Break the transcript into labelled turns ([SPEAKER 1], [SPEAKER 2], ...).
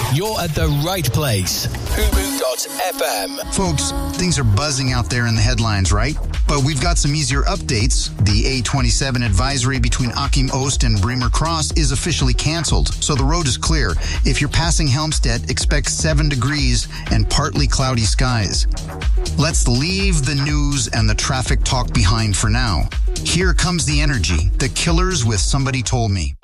[SPEAKER 1] You're at the right place. Fubu.fm.
[SPEAKER 2] Folks, things are buzzing out there in the headlines, right? But we've got some easier updates. The A27 advisory between Achim Oost and Bremer Cross is officially canceled, so the road is clear. If you're passing Helmstedt, expect 7 degrees and partly cloudy skies. Let's leave the news and the traffic talk behind for now. Here comes the energy. The Killers with Somebody Told Me.